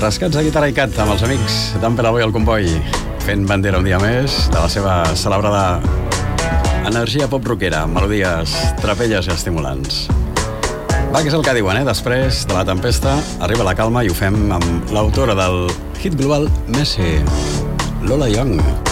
Rascats de guitarra i cat amb els amics d'en Pelaboi al Comboi, fent bandera un dia més de la seva celebrada energia pop rockera, melodies trapelles i estimulants. Va, que és el que diuen, Després de la tempesta arriba la calma i ho fem amb l'autora del hit global Messi, Lola Young.